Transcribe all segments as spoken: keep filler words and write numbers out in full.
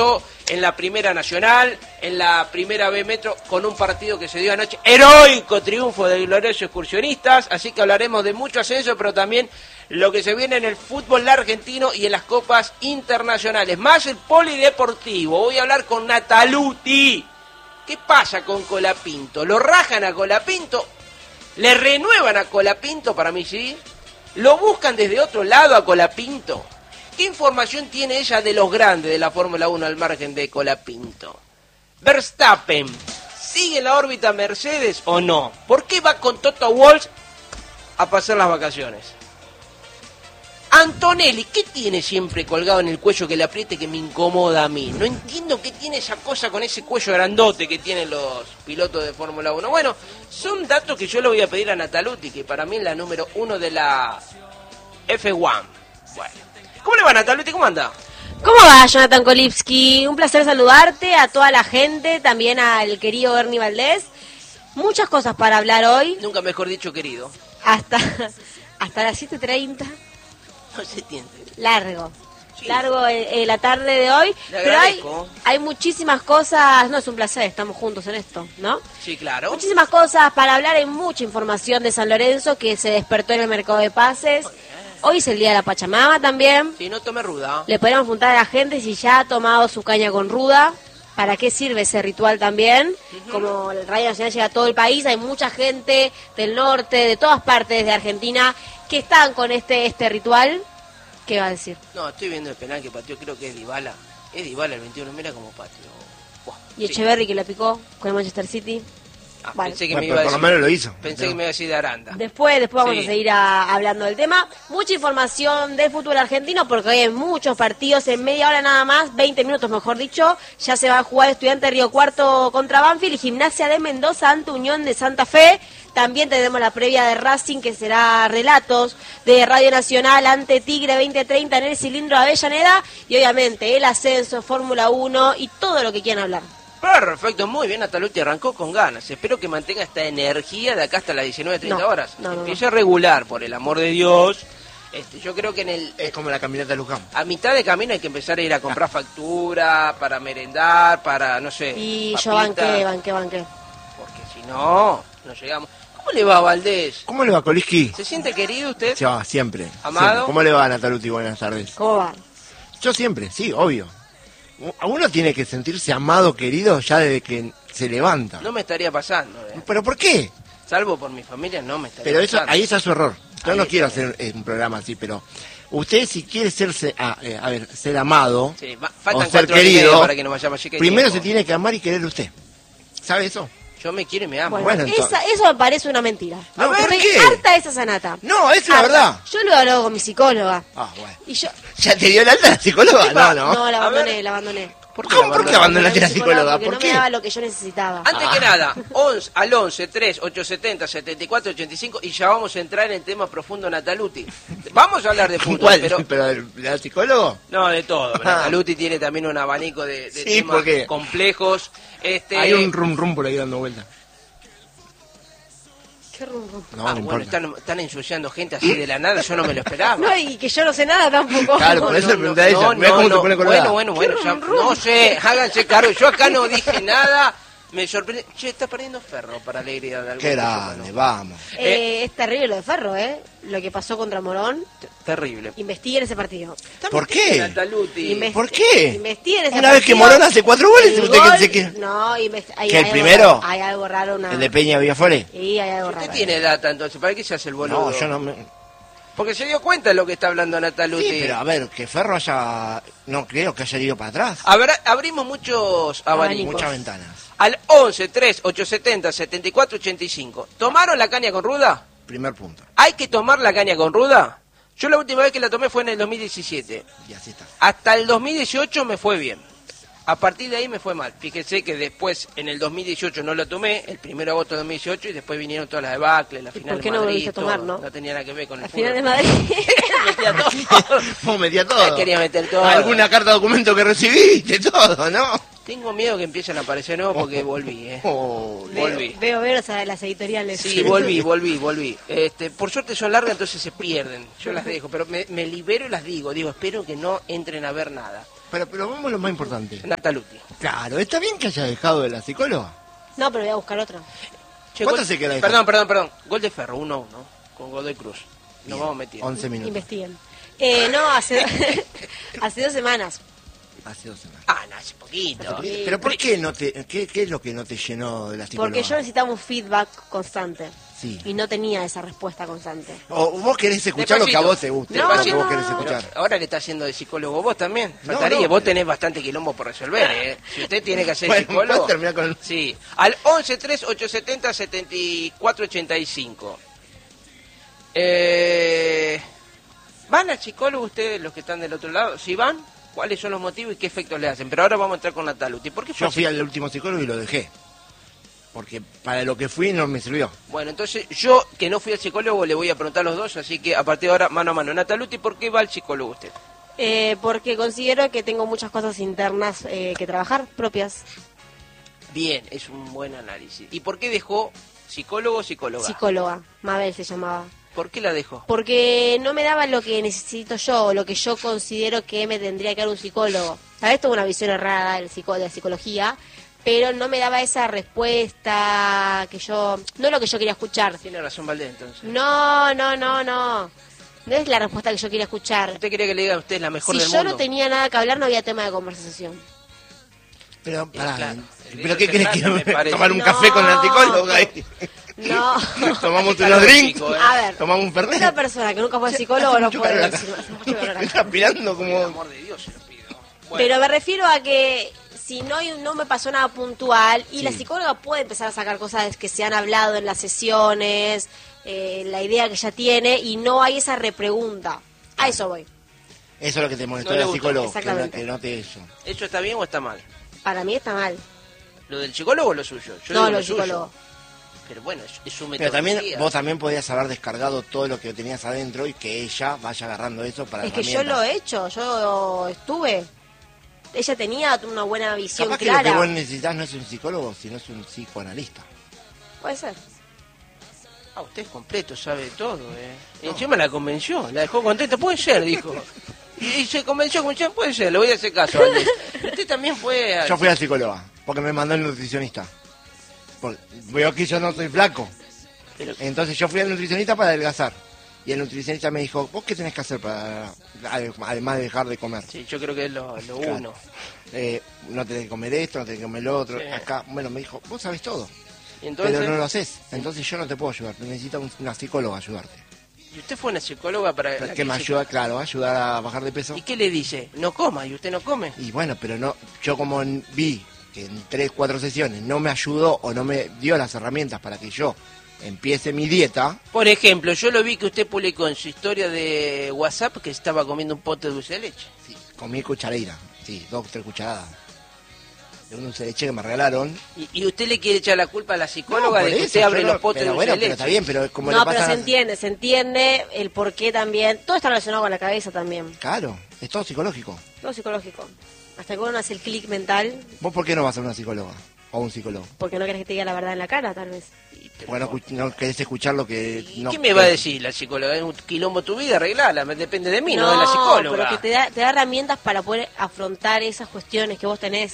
pasó en la Primera Nacional, en la Primera B Metro, con un partido que se dio anoche. Heroico triunfo de gloriosos excursionistas, así que hablaremos de mucho ascenso, pero también lo que se viene en el fútbol argentino y en las copas internacionales. Más el polideportivo. Voy a hablar con Nataluti. ¿Qué pasa con Colapinto? ¿Lo rajan a Colapinto? ¿Le renuevan a Colapinto? Para mí sí. ¿Lo buscan desde otro lado a Colapinto? ¿Qué información tiene ella de los grandes de la Fórmula uno al margen de Colapinto? Verstappen, ¿sigue en la órbita Mercedes o no? ¿Por qué va con Toto Wolff a pasar las vacaciones? Antonelli, ¿qué tiene siempre colgado en el cuello que le apriete que me incomoda a mí? No entiendo qué tiene esa cosa con ese cuello grandote que tienen los pilotos de Fórmula uno. Bueno, son datos que yo le voy a pedir a Nataluti, que para mí es la número uno de la F uno. Bueno, ¿cómo le va, Nataluti? ¿Cómo anda? ¿Cómo va, Jonathan Kolipski? Un placer saludarte, a toda la gente, también al querido Ernie Valdés. Muchas cosas para hablar hoy. Nunca mejor dicho, querido. Hasta, hasta las siete treinta. No se entiende. Largo. Sí. Largo eh, eh, la tarde de hoy. Le pero hay, agradezco. hay muchísimas cosas. No, es un placer, estamos juntos en esto, ¿no? Sí, claro. Muchísimas cosas para hablar. Hay mucha información de San Lorenzo que se despertó en el mercado de pases. Hoy es el día de la Pachamama también. Sí, no tome ruda. Le podemos preguntar a la gente si ya ha tomado su caña con ruda. ¿Para qué sirve ese ritual también? Uh-huh. Como el Radio Nacional llega a todo el país, hay mucha gente del norte, de todas partes de Argentina, que están con este este ritual. ¿Qué va a decir? No, estoy viendo el penal que pateó, creo que es Dybala. Es Dybala el veintiuno, mira cómo pateó. Wow, y sí. Echeverri que la picó con el Manchester City. Ah, bueno. Pensé que bueno, me iba a decir, por lo menos lo hizo. Pensé no. que me iba a decir de Aranda. Después, después vamos Sí. a seguir a, hablando del tema. Mucha información del fútbol argentino porque hoy hay muchos partidos en media hora nada más, veinte minutos mejor dicho. Ya se va a jugar Estudiantes Río Cuarto contra Banfield y Gimnasia de Mendoza ante Unión de Santa Fe. También tenemos la previa de Racing, que será relatos de Radio Nacional ante Tigre veinte treinta en el cilindro de Avellaneda. Y obviamente el ascenso, Fórmula uno y todo lo que quieran hablar. Perfecto, muy bien, Nataluti arrancó con ganas. Espero que mantenga esta energía de acá hasta las diecinueve treinta No, horas. no, no, Empiece no. a regular, por el amor de Dios. Este, yo creo que en el Es como la caminata de Luján. a mitad de camino hay que empezar a ir a comprar factura, para merendar, para, no sé, Y papita, yo banqué, banqué, banqué. porque si no, no llegamos. ¿Cómo le va, Valdés? ¿Cómo le va, Koliski? ¿Se siente querido usted? Se va, siempre. ¿Amado? Siempre. ¿Cómo le va, Nataluti? Buenas tardes. ¿Cómo va? Yo siempre, sí, obvio. A uno tiene que sentirse amado, querido, ya desde que se levanta. No me estaría pasando, ¿eh? ¿Pero por qué? Salvo por mi familia, no me estaría Pero eso, pasando. ahí está su error. Yo Ahí no está. quiero hacer eh, un programa así, pero usted si quiere serse, a, eh, a ver, ser amado Sí, va- o faltan ser cuatro horas y media querido, para que nos vayamos. Así que primero se tiempo. tiene que amar y querer usted. ¿Sabe eso? Yo me quiero y me amo. Bueno, Bueno, esa, entonces. eso me parece una mentira. A ver, Estoy ¿qué? harta de esa sanata. No, es la Harta. verdad. Yo lo he hablado con mi psicóloga. Ah, bueno. Y yo... ¿Ya te dio el alta la psicóloga? No, no. No, la A ver. abandoné, la abandoné. ¿Por qué ¿Cómo? la ¿Por qué abandonaste? abandonaste la psicóloga? Porque ¿Por no qué? me daba lo que yo necesitaba. Antes Ah. que nada, once, al once, tres, ocho setenta, setenta y cuatro, ochenta y cinco y ya vamos a entrar en el tema profundo Nataluti. Vamos a hablar de fútbol, ¿Cuál? pero... ¿Pero del del psicólogo? No, de todo. pero Ah. Nataluti tiene también un abanico de, de Sí, temas porque complejos. Este, hay un rum rum por ahí dando vuelta. Qué rum, rum. No, ah, no bueno, importa. están, están ensuciando gente así de la nada, yo no me lo esperaba. No, y que yo no sé nada tampoco. Claro, por eso le pregunté a ella. Mirá cómo se pone colorada. Bueno, bueno, bueno, ¿Qué ya- rum, rum? no sé, háganse cargo. Yo acá no dije nada, me sorprende. Che, está perdiendo Ferro para alegría de algún Qué tipo, grande, ¿no? vamos. Eh, es terrible lo de Ferro, ¿eh? Lo que pasó contra Morón. T- Terrible. Investiguen ese partido. Está ¿Por metida qué? Nataluti. Inves- ¿Por qué? Investiguen ese Una vez que partido. Morón hace cuatro goles, El usted gol- que se que... No, invest- hay, ¿Que el hay algo primero? raro, hay algo raro. Una... ¿El de Peña Villafore? Sí, hay algo Usted raro. tiene data entonces, ¿para qué se hace el boludo? No, yo no me... Porque se dio cuenta de lo que está hablando Nataluti. Sí, pero a ver, que Ferro haya... No creo que haya ido para atrás. Habrá- abrimos muchos abanicos. Muchas ventanas. Al once, tres, ocho setenta, setenta y cuatro, ochenta y cinco. ¿Tomaron la caña con ruda? Primer punto. ¿Hay que tomar la caña con ruda? Yo la última vez que la tomé fue en el dos mil diecisiete. Y así está. Hasta el dos mil dieciocho me fue bien. A partir de ahí me fue mal. Fíjese que después, en el dos mil dieciocho no la tomé, el primero de agosto de dos mil dieciocho, y después vinieron todas las debacles, la ¿Y final por qué de no Madrid, volviste a tomar, todo. no? tenía nada que ver con el Al final de fútbol. Madrid. Metía todo. Vos metía todo. Quería meter todo. Alguna carta de documento que recibiste, todo, ¿no? Tengo miedo que empiecen a aparecer nuevos porque volví, ¿eh? Oh, Volví. Veo, veo las, las editoriales. Sí, volví, volví, volví. Este, por suerte son largas, entonces se pierden. Yo las dejo, pero me, me libero y las digo. Digo, espero que no entren a ver nada. Pero, pero vamos a lo más importante. Nataluti. Claro, ¿está bien que haya dejado de la psicóloga? No, pero voy a buscar otro. Che, ¿Cuánto gol- se queda ahí? Perdón, perdón, perdón. Gol de Ferro, uno a uno, con Godoy Cruz. Nos Bien, vamos metiendo. once minutos. Investiguen. Eh, no, hace, hace dos semanas. Hace dos semanas. Ah, no, hace poquito. Sí. Pero ¿por qué no te, qué, qué es lo que no te llenó de la psicóloga? Porque yo necesitaba un feedback constante. Sí. Y no tenía esa respuesta constante. O vos querés escuchar lo que a Despacito. vos te guste, No, lo que no, vos no, querés no. escuchar. Pero ahora que está haciendo de psicólogo vos también. No, Faltaría, no, vos pero- tenés bastante quilombo por resolver, ¿eh? Si usted tiene que ser Bueno, psicólogo... ¿puedes terminar con el- Sí, al once tres ocho siete cero siete cuatro ocho cinco. Eh... ¿Van al psicólogo ustedes, los que están del otro lado? Si van, ¿cuáles son los motivos y qué efectos le hacen? Pero ahora vamos a entrar con Nataluti. ¿Por qué fue Yo fui al último psicólogo y lo dejé. Porque para lo que fui no me sirvió. Bueno, entonces yo, que no fui al psicólogo, le voy a preguntar a los dos, así que a partir de ahora, mano a mano. Nataluti, ¿por qué va al psicólogo usted? Eh, porque considero que tengo muchas cosas internas eh, que trabajar, propias. Bien, es un buen análisis. ¿Y por qué dejó psicólogo o psicóloga? Psicóloga, Mabel se llamaba. ¿Por qué la dejó? Porque no me daba lo que necesito yo, lo que yo considero que me tendría que dar un psicólogo. Tal vez tuve una visión errada del psico de la psicología, pero no me daba esa respuesta que yo... No lo que yo quería escuchar. Tiene razón Valdés, entonces. No, no, no, no. No es la respuesta que yo quería escuchar. ¿Usted quería que le diga a usted la mejor Si del yo mundo? no tenía nada que hablar, no había tema de conversación. Pero, Y pará, claro, de ¿pero eso qué se querés trata, me que parece. tomar un No. café con la psicóloga? ahí? No. Tomamos Qué unos calor, drinks, chico, eh. A ver, tomamos un fernet. una persona que nunca fue psicólogo Hace no mucho puede calor decir acá. hace mucho calor acá. Está aspirando Por el como... amor de Dios se lo pido. Bueno, Pero me refiero a que si no, hay- no me pasó nada puntual y Sí. la psicóloga puede empezar a sacar cosas que se han hablado en las sesiones, eh, la idea que ya tiene y no hay esa repregunta. A eso voy. Eso es lo que te molestó No de le la gustó. psicóloga, que no, Exactamente. que no te eso. ¿eso está bien o está mal? Para mí está mal. ¿Lo del psicólogo o lo suyo? Yo No, digo lo lo suyo. psicólogo. Pero bueno, es, es su Pero también metodología. vos también podías haber descargado todo lo que tenías adentro y que ella vaya agarrando eso para Es que yo lo he hecho, yo estuve. Ella tenía una buena visión Capaz que clara. lo que vos necesitas no es un psicólogo, sino es un psicoanalista. Puede ser. Ah, usted es completo, sabe todo, ¿eh? Y encima la convenció, la dejó contenta. Puede ser, dijo. Y, y se convenció, convenció, puede ser, le voy a hacer caso. Valdés. Usted también fue al... Yo fui al psicóloga, porque me mandó el nutricionista. Por- veo que yo no soy flaco. Pero- Entonces yo fui al nutricionista para adelgazar. Y el nutricionista me dijo, ¿vos qué tenés que hacer para, además de dejar de comer? Sí, yo creo que es lo, lo Claro. uno. Eh, no tenés que comer esto, no tenés que comer lo otro. Sí. Acá, bueno, me dijo, vos sabés todo, Y entonces, pero no lo haces. Entonces yo no te puedo ayudar, necesito un- una psicóloga ayudarte. ¿y usted fue una psicóloga para... la Que me se- ayuda, claro, ayudar a bajar de peso. ¿Y qué le dice? No coma, y usted no come. Y bueno, pero no, yo como en- vi que en tres, cuatro sesiones no me ayudó o no me dio las herramientas para que yo empiece mi dieta, Por ejemplo, yo lo vi que usted publicó en su historia de WhatsApp que estaba comiendo un pote de dulce de leche. sí, comí cuchareira, sí, dos, tres cucharadas de un dulce de leche que me regalaron. Y, y usted le quiere echar la culpa a la No, psicóloga por de que eso, usted yo abre no- los potes pero de dulce bueno, de pero leche. está bien, pero es como No, le pero pasa se a- entiende, se entiende el por qué también. Todo está relacionado con la cabeza también. Claro, es todo psicológico. Todo psicológico. Hasta que uno hace el clic mental, ¿Vos por qué no vas a una psicóloga o un psicólogo? porque no querés que te diga la verdad en la cara, tal vez. Y, pero- Porque no, escu- no querés escuchar lo que... ¿Y no qué me va a querés. decir la psicóloga? Es un quilombo tu vida, arreglala, me depende de mí, no, de la psicóloga. pero que te da, te da herramientas para poder afrontar esas cuestiones que vos tenés.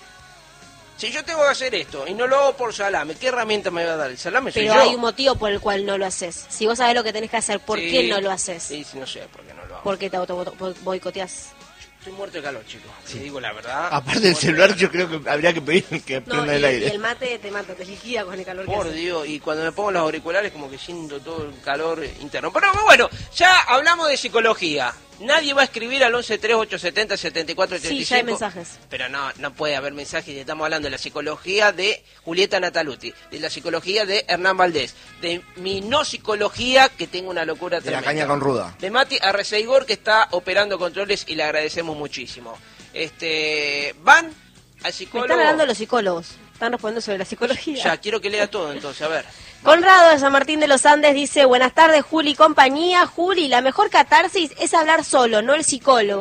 Si yo tengo que hacer esto y no lo hago por salame, ¿qué herramienta me va a dar? El salame soy Pero yo. hay un motivo por el cual no lo haces. Si vos sabés lo que tenés que hacer, ¿por Sí, qué no lo haces? Sí, sí, no sé por qué no lo hago. ¿Por qué te auto bo- boicoteás? Estoy muerto de calor, chicos. Te digo la verdad. Aparte del Muerto de celular calor. yo creo que habría que pedir que No, prenda y, el y aire. el mate te mata, te liquida con el calor que Por hace. Dios, y cuando me pongo los auriculares como que siento todo el calor interno. Pero bueno, ya hablamos de psicología. Nadie va a escribir al once tres ocho siete cero siete cuatro ocho cinco. Sí, ya hay mensajes. Pero no, no puede haber mensajes. Estamos hablando de la psicología de Julieta Nataluti, de la psicología de Hernán Valdés, de mi no psicología, que tengo una locura De la tremenda. caña con ruda. De Mati Arreceigor, que está operando controles y le agradecemos muchísimo. Este, van al Me psicólogo. están hablando los psicólogos. Están respondiendo sobre la psicología. Ya, quiero que lea todo entonces, a ver. Conrado de San Martín de los Andes dice, buenas tardes Juli y compañía. Juli, la mejor catarsis es hablar solo, no el psicólogo.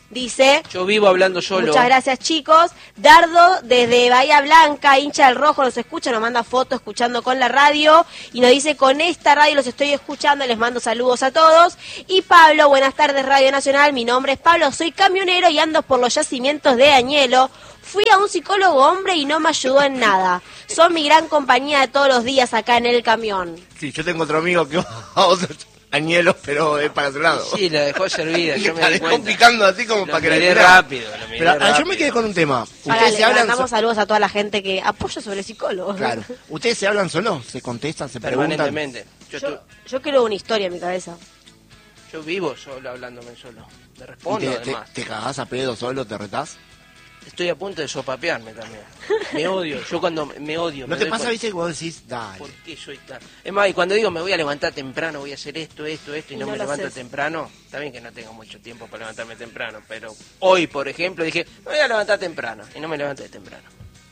dice. Yo vivo hablando solo. Muchas gracias, chicos. Dardo, desde Bahía Blanca, hincha del Rojo, nos escucha, nos manda fotos escuchando con la radio y nos dice, con esta radio los estoy escuchando, les mando saludos a todos. Y Pablo, buenas tardes, Radio Nacional, mi nombre es Pablo, soy camionero y ando por los yacimientos de Añelo. Fui a un psicólogo hombre y no me ayudó en nada. Son mi gran compañía de todos los días acá en el camión. Sí, yo tengo otro amigo que va a otros Añelos, pero es para otro lado. Sí, la dejó servida, yo me la di dejó cuenta. picando así como Lo para que la miré tirara. rápido, lo miré Pero ah, rápido. yo me quedé con un tema. Ahora Ustedes le se hablan... mandamos so- saludos a toda la gente que apoya sobre el psicólogo. Claro. ¿Ustedes se hablan solo? ¿Se contestan? ¿Se preguntan? Permanentemente. Yo, Yo, tu- yo quiero una historia en mi cabeza. yo vivo solo hablándome solo. Me ¿Y respondo te, te, además. te cagás a pedo solo? ¿Te retás? Estoy a punto de sopapearme también. Me odio, yo cuando me odio. ¿No me te doy pasa, cuenta, viste, que vos decís, dale? ¿por qué soy tan...? Es más, y cuando digo me voy a levantar temprano, voy a hacer esto, esto, esto, y, Y no, no me lo levanto haces. temprano, está bien que no tengo mucho tiempo para levantarme temprano, pero hoy, por ejemplo, dije, me voy a levantar temprano, y no me levanté temprano.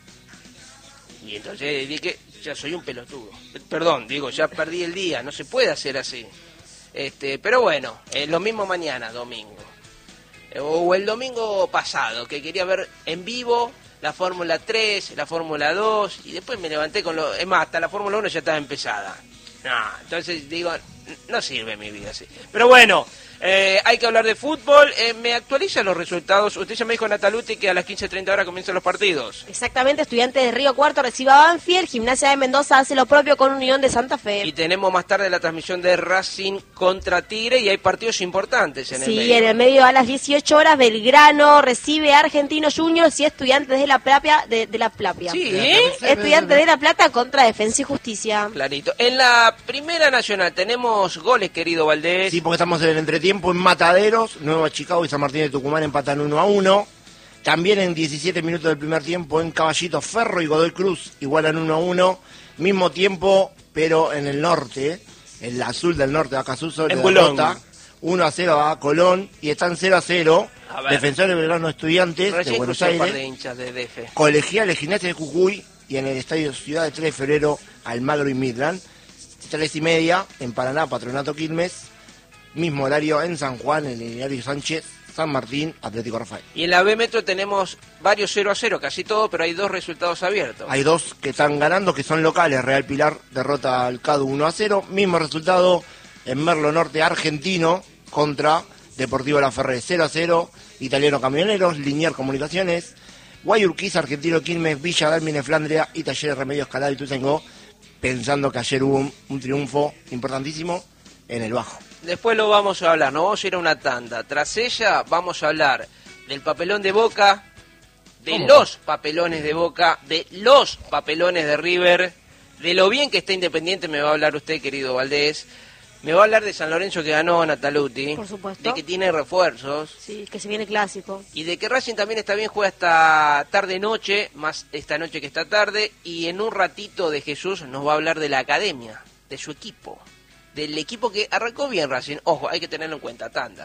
Y entonces dije, ya soy un pelotudo. Perdón, digo, ya perdí el día, no se puede hacer así. Este, pero bueno, eh, lo mismo mañana, domingo. Eh, O el domingo pasado, que quería ver en vivo la Fórmula tres, la Fórmula dos, y después me levanté con lo... Es más, hasta la Fórmula uno ya estaba empezada. No, entonces digo, no sirve mi vida así. Pero bueno, eh, hay que hablar de fútbol. Eh, me actualizan los resultados. Usted ya me dijo, Nataluti, que a las quince treinta horas comienzan los partidos. Exactamente, Estudiantes de Río Cuarto recibe a Banfield, Gimnasia de Mendoza hace lo propio con Unión de Santa Fe. Y tenemos más tarde la transmisión de Racing contra Tigre, y hay partidos importantes en el Sí, medio. en el medio a las dieciocho horas Belgrano recibe a Argentinos Juniors y Estudiantes de la Plata, de, de la Plapia. Sí, ¿eh? Estudiantes de la Plata contra Defensa y Justicia. Clarito. En la Primera Nacional tenemos goles, querido Valdés. Sí, porque estamos en el entretiempo en Mataderos, Nueva Chicago y San Martín de Tucumán empatan uno a uno. También en diecisiete minutos del primer tiempo en Caballito, Ferro y Godoy Cruz igualan uno a uno. Mismo tiempo, pero en el norte, el azul del norte de Acasuso, En le Boulogne. derrota uno a cero a Colón y están cero a cero. A ver. Defensores Belgrano Estudiantes de Recién Buenos escuché un par Aires, de hinchas de D F. Colegiales Gimnasia de Jujuy y en el Estadio Ciudad de tres de febrero Almagro y Midland. Tres y media en Paraná, Patronato Quilmes. Mismo horario en San Juan, en el Hilario Sánchez, San Martín, Atlético Rafael. Y en la B Metro tenemos varios cero a cero, casi todo, pero hay dos resultados abiertos. Hay dos que están ganando, que son locales. Real Pilar derrota al Cadu uno a cero. Mismo resultado en Merlo Norte, Argentino contra Deportivo La Ferré cero a cero. Italiano Camioneros, Linier Comunicaciones, Guayurquiza, Argentino Quilmes, Villa Dálmine, Flandria y Talleres Remedios Calado y Tuzengo, pensando que ayer hubo un, un triunfo importantísimo en el Bajo. Después lo vamos a hablar, nos vamos a ir a una tanda. Tras ella vamos a hablar del papelón de Boca, de ¿Cómo? los papelones de Boca, de los papelones de River, de lo bien que está Independiente me va a hablar usted, querido Valdés. Me va a hablar de San Lorenzo que ganó Nataluti. Por supuesto. De que tiene refuerzos. Sí, que se viene clásico. Y de que Racing también está bien, juega hasta tarde-noche, más esta noche que está tarde. Y en un ratito de Jesús nos va a hablar de la academia, de su equipo. Del equipo que arrancó bien Racing. Ojo, hay que tenerlo en cuenta, tanda.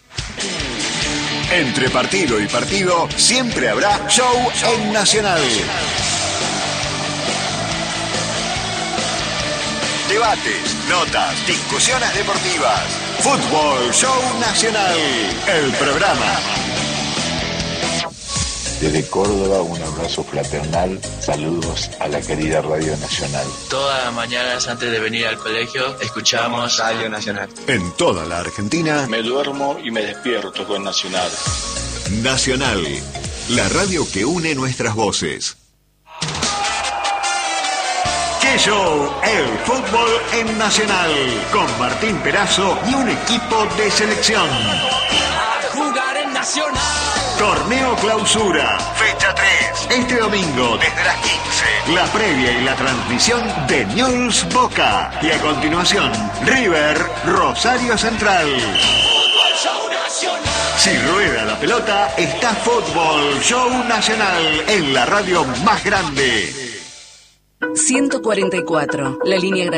Entre partido y partido siempre habrá show en Nacional. Debates, notas, discusiones deportivas. Fútbol Show Nacional, el programa. Desde Córdoba, un abrazo fraternal, saludos a la querida Radio Nacional. Todas las mañanas antes de venir al colegio escuchamos Radio Nacional. En toda la Argentina, Me duermo y me despierto con Nacional. Nacional, la radio que une nuestras voces. ¡Qué show! El fútbol en Nacional, con Martín Perazo y un equipo de selección. Jugar en Nacional. Torneo Clausura, fecha tres, este domingo desde las quince. La previa y la transmisión de Newell's Boca. Y a continuación, River Rosario Central. Fútbol Show Nacional. Si rueda la pelota, está Fútbol Show Nacional en la radio más grande. ciento cuarenta y cuatro, la línea